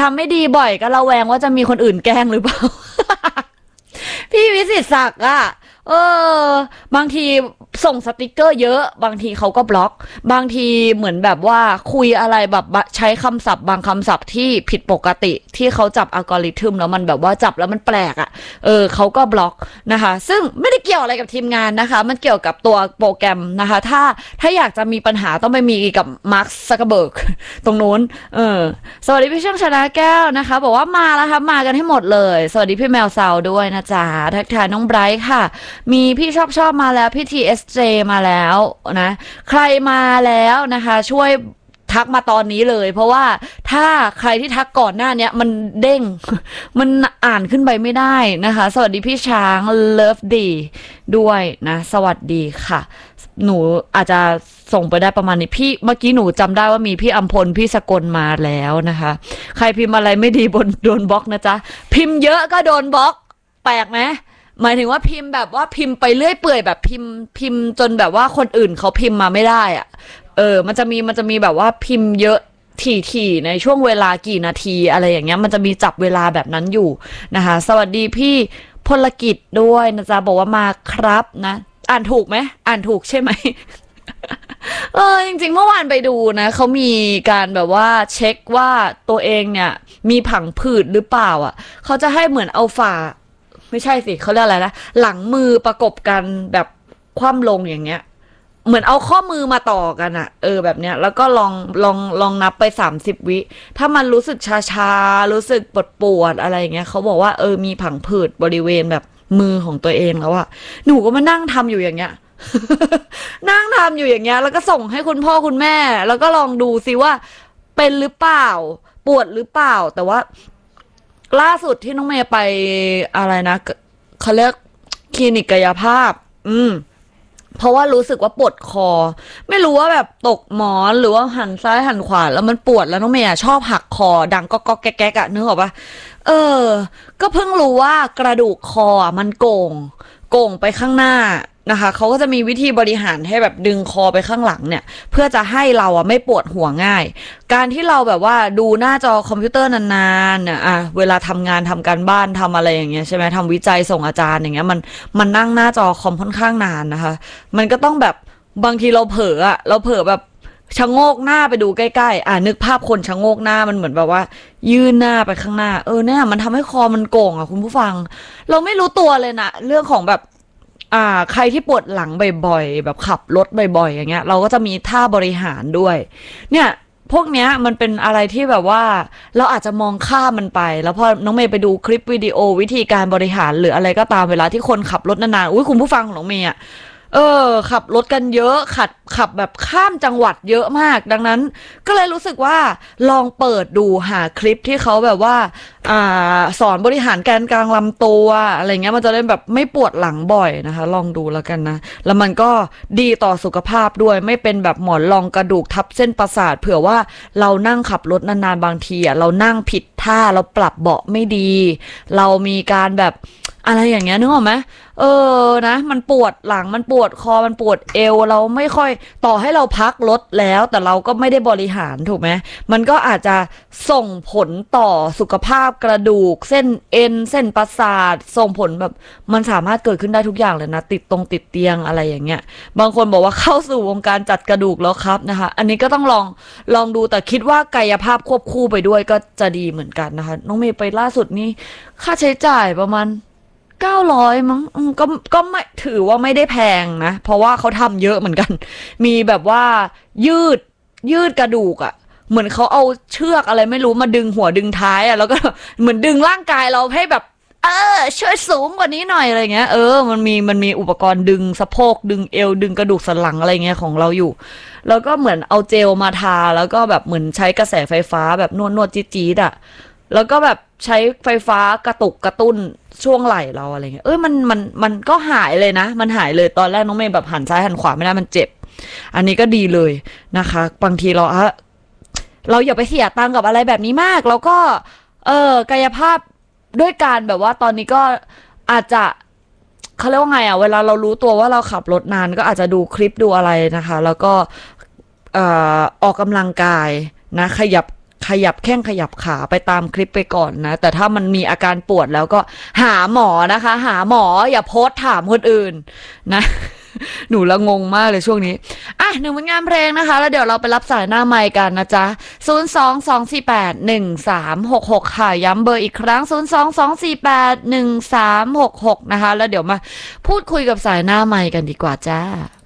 ำไม่ดีบ่อยก็ระแวงว่าจะมีคนอื่นแกล้งหรือเปล่า พี่วิสิตศักดิ์อ่ะเออบางทีส่งสติกเกอร์เยอะบางทีเขาก็บล็อกบางทีเหมือนแบบว่าคุยอะไรแบบใช้คำศัพท์บางคำศัพท์ที่ผิดปกติที่เขาจับอัลกอริทึมแล้วมันแบบว่าจับแล้วมันแปลกอ่ะเขาก็บล็อกนะคะซึ่งไม่ได้เกี่ยวอะไรกับทีมงานนะคะมันเกี่ยวกับตัวโปรแกรมนะคะถ้าอยากจะมีปัญหาต้องไปมีกับมาร์คซักเคอร์เบิร์กตรงนู้นสวัสดีพี่ช่างชนะแก้วนะคะบอกว่ามาแล้วครับมากันให้หมดเลยสวัสดีพี่แมวซาวด้วยนะจ๊ะทักทายน้องไบรท์ค่ะมีพี่ชอบมาแล้วพี่ TSJ มาแล้วนะใครมาแล้วนะคะช่วยทักมาตอนนี้เลยเพราะว่าถ้าใครที่ทักก่อนหน้านี้มันเด้งมันอ่านขึ้นไปไม่ได้นะคะสวัสดีพี่ช้างเลิฟดีด้วยนะสวัสดีค่ะหนูอาจจะส่งไปได้ประมาณนี้พี่เมื่อกี้หนูจำได้ว่ามีพี่อัมพลพี่สกลมาแล้วนะคะใครพิมพ์อะไรไม่ดีโดนบล็อกนะจ๊ะพิมพ์เยอะก็โดนบล็อกแปลกไหมหมายถึงว่าพิมพ์แบบว่าพิมพ์ไปเรื่อยเปื่อยแบบพิมพ์จนแบบว่าคนอื่นเขาพิมพ์มาไม่ได้อ่ะมันจะมีแบบว่าพิมพ์เยอะถี่ในช่วงเวลากี่นาทีอะไรอย่างเงี้ยมันจะมีจับเวลาแบบนั้นอยู่นะคะสวัสดีพี่พลกิจด้วยนะจ๊ะบอกว่ามาครับนะอ่านถูกไหมอ่านถูกใช่ไหม จริงๆเมื่อวานไปดูนะเขามีการแบบว่าเช็คว่าตัวเองเนี่ยมีผังผืดหรือเปล่าอ่ะเขาจะให้เหมือนเอาฝ่าไม่ใช่สิเขาเรียกอะไรนะหลังมือประกบกันแบบคว่ำลงอย่างเงี้ยเหมือนเอาข้อมือมาต่อกันอะแบบเนี้ยแล้วก็ลองนับไป30 วิถ้ามันรู้สึกชารู้สึกปวดอะไรอย่างเงี้ยเขาบอกว่ามีผังผืดบริเวณแบบมือของตัวเองแล้วอะหนูก็มานั่งทำอยู่อย่างเงี้ย นั่งทำอยู่อย่างเงี้ยแล้วก็ส่งให้คุณพ่อคุณแม่แล้วก็ลองดูซิว่าเป็นหรือเปล่าปวดหรือเปล่าแต่ว่าล่าสุดที่น้องเมย์ไปอะไรนะเขาเรียกคลินิกกายภาพเพราะว่ารู้สึกว่าปวดคอไม่รู้ว่าแบบตกหมอนหรือว่าหันซ้ายหันขวาแล้วมันปวดแล้วน้องเมย์ชอบหักคอดังก็แก๊กอะนึกออกปะก็เพิ่งรู้ว่ากระดูกคอมันโก่งไปข้างหน้านะคะเขาก็จะมีวิธีบริหารให้แบบดึงคอไปข้างหลังเนี่ยเพื่อจะให้เราไม่ปวดหัวง่ายการที่เราแบบว่าดูหน้าจอคอมพิวเตอร์นานๆเวลาทำงานทำการบ้านทำอะไรอย่างเงี้ยใช่ไหมทำวิจัยส่งอาจารย์อย่างเงี้ยมันนั่งหน้าจอคอมค่อนข้างนานนะคะมันก็ต้องแบบบางทีเราเผลอแบบชะโงกหน้าไปดูใกล้ๆนึกภาพคนชะโงกหน้ามันเหมือนแบบว่ายื่นหน้าไปข้างหน้าเนี่ยมันทำให้คอมันโก่งคุณผู้ฟังเราไม่รู้ตัวเลยนะเรื่องของแบบใครที่ปวดหลังบ่อยๆแบบขับรถบ่อยๆอย่างเงี้ยเราก็จะมีท่าบริหารด้วยเนี่ยพวกเนี้ยมันเป็นอะไรที่แบบว่าเราอาจจะมองข้ามมันไปแล้วพอน้องเมย์ไปดูคลิปวิดีโอวิธีการบริหารหรืออะไรก็ตามเวลาที่คนขับรถนานๆอุ้ยคุณผู้ฟังของน้องเมย์ขับรถกันเยอะขับแบบข้ามจังหวัดเยอะมากดังนั้นก็เลยรู้สึกว่าลองเปิดดูหาคลิปที่เขาแบบว่าสอนบริหารแกนกลางลำตัวอะไรเงี้ยมันจะได้แบบไม่ปวดหลังบ่อยนะคะลองดูแล้วกันนะแล้วมันก็ดีต่อสุขภาพด้วยไม่เป็นแบบหมอนรองกระดูกทับเส้นประสาทเผื่อว่าเรานั่งขับรถนานๆบางทีเรานั่งผิดท่าเราปรับเบาะไม่ดีเรามีการแบบอะไรอย่างเงี้ยนึกออกไหมนะมันปวดหลังมันปวดคอมันปวดเอวเราไม่ค่อยต่อให้เราพักรถแล้วแต่เราก็ไม่ได้บริหารถูกไหมมันก็อาจจะส่งผลต่อสุขภาพกระดูกเส้นเอ็นเส้นประสาทส่งผลแบบมันสามารถเกิดขึ้นได้ทุกอย่างเลยนะติดเตียงอะไรอย่างเงี้ยบางคนบอกว่าเข้าสู่วงการจัดกระดูกแล้วครับนะคะอันนี้ก็ต้องลองดูแต่คิดว่ากายภาพควบคู่ไปด้วยก็จะดีเหมือนกันนะคะน้องเมย์ไปล่าสุดนี่ค่าใช้จ่ายประมาณ900มั้งก็ไม่ถือว่าไม่ได้แพงนะเพราะว่าเขาทำเยอะเหมือนกันมีแบบว่ายืดกระดูกเหมือนเขาเอาเชือกอะไรไม่รู้มาดึงหัวดึงท้ายแล้วก็เหมือนดึงร่างกายเราให้แบบช่วยสูงกว่านี้หน่อยอะไรเงี้ยมันมีอุปกรณ์ดึงสะโพกดึงเอวดึงกระดูกสันหลังอะไรเงี้ยของเราอยู่แล้วก็เหมือนเอาเจลมาทาแล้วก็แบบเหมือนใช้กระแสไฟฟ้าแบบนวดจี๊ดแล้วก็แบบใช้ไฟฟ้ากระตุกกระตุ้นช่วงไหล่เราอะไรเงี้ยมันก็หายเลยนะมันหายเลยตอนแรกน้องเมย์แบบหันซ้ายหันขวาไม่ได้มันเจ็บอันนี้ก็ดีเลยนะคะบางทีเราอย่าไปเสียตังค์กับอะไรแบบนี้มากแล้วก็กายภาพด้วยการแบบว่าตอนนี้ก็อาจจะเขาเรียกว่าไงเวลาเรารู้ตัวว่าเราขับรถนานก็อาจจะดูคลิปดูอะไรนะคะแล้วก็ออกกำลังกายนะขยับขยับแข้งขยับขาไปตามคลิปไปก่อนนะแต่ถ้ามันมีอาการปวดแล้วก็หาหมอนะคะหาหมออย่าโพสต์ถามคนอื่นนะ หนูละงงมากเลยช่วงนี้อ่ะหนึ่งผลงานเพลงนะคะแล้วเดี๋ยวเราไปรับสายหน้าไมค์กันนะจ๊ะ022481366ค่ะย้ำเบอร์อีกครั้ง022481366นะคะแล้วเดี๋ยวมาพูดคุยกับสายหน้าไมค์กันดีกว่าจ้า